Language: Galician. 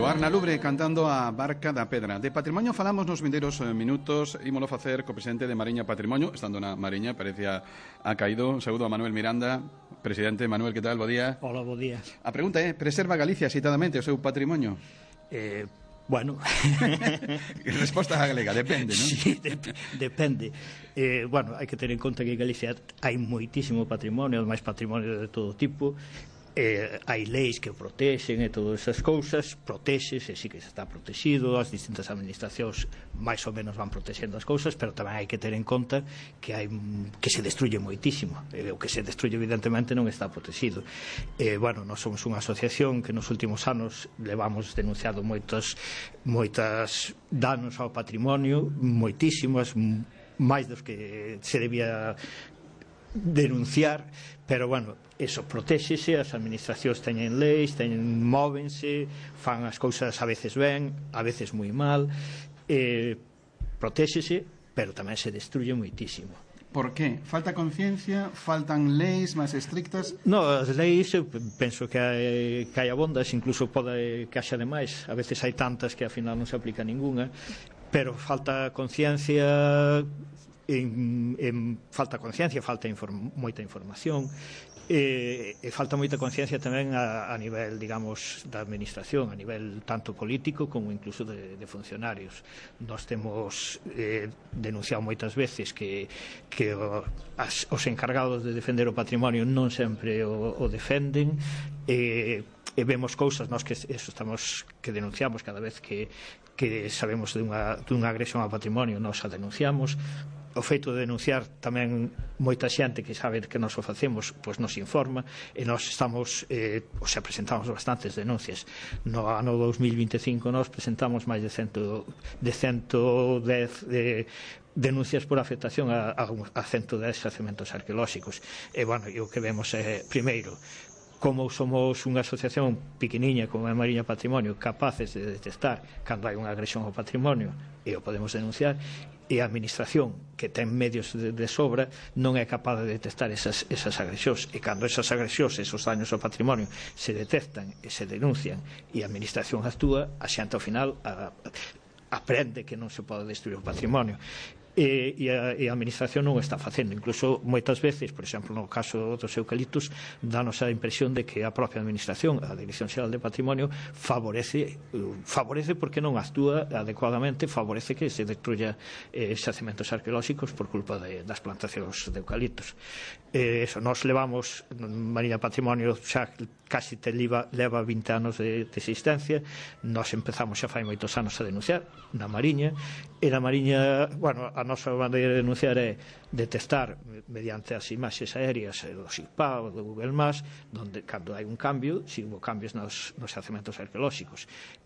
Luar na Lubre cantando a Barca da Pedra. De patrimonio falamos nos vindeiros minutos. Ímolo facer co presidente de Mariña Patrimonio. Estando na Mariña, parecía ha caído. Saúdo a Manuel Miranda. Presidente, Manuel, que tal? Bo día. Hola, bo día. A pregunta é, preserva Galicia citadamente o seu patrimonio? Bueno. Resposta galega, depende, non? Sí, depende. Bueno, hai que ter en conta que en Galicia hai moitísimo patrimonio, máis patrimonio de todo tipo. Hai leis que o protexen e todas esas cousas, protéxese, sí que se está protegido, as distintas administracións máis ou menos van protexendo as cousas, pero tamén hai que ter en conta que se destruye moitísimo, o que se destruye evidentemente non está protegido. Bueno, nós somos unha asociación que nos últimos anos levamos denunciado moitos danos ao patrimonio, moitísimas, máis dos que se debía denunciar, pero bueno, eso protéxese, as administracións teñen leis, móvense, fan as cousas a veces ben, a veces moi mal, protéxese, pero tamén se destruye moitísimo. Por qué? Falta conciencia? Faltan leis máis estrictas? No, as leis penso que hai abondas, incluso pode que haxa demais, a veces hai tantas que ao final non se aplica ninguna, pero falta conciencia, falta moita información, e falta moita conciencia tamén a nivel, digamos, da administración, a nivel tanto político como incluso de funcionarios. Nós temos denunciado moitas veces que os encargados de defender o patrimonio non sempre o defenden, e vemos cousas nós que denunciamos cada vez que sabemos dunha agresión ao patrimonio, nós a denunciamos. O feito de denunciar tamén moita xente que sabe que nós o facemos, pois nos informa, e nós presentamos bastantes denuncias. No ano 2025 nós presentamos máis de 110 denuncias por afectación a 110 xacementos arqueolóxicos. E, bueno, o que vemos é, primeiro, como somos unha asociación pequeniña como é Mariña Patrimonio, capaces de detectar cando hai unha agresión ao patrimonio e o podemos denunciar, e a administración, que ten medios de sobra, non é capaz de detectar esas agresións, e cando esas agresións, esos daños ao patrimonio se detectan e se denuncian e a administración actúa, a xente ao final aprende que non se pode destruir o patrimonio. E a administración non o está facendo. Incluso moitas veces, por exemplo, no caso dos eucaliptos, danos a impresión de que a propia administración, a Dirección Xeral de Patrimonio, favorece porque non actúa adecuadamente, favorece que se destruya xacementos arqueolóxicos por culpa das plantacións de eucaliptos. Nos levamos, Mariña Patrimonio xa casi leva 20 anos de existencia. Nos empezamos xa fai moitos anos a denunciar na Mariña, e na Mariña, bueno, a nosa maneira de denunciar é detectar mediante as imaxes aéreas do SIGPA ou do Google Maps, donde cando hai un cambio, si hubo cambios nos xacementos arqueolóxicos,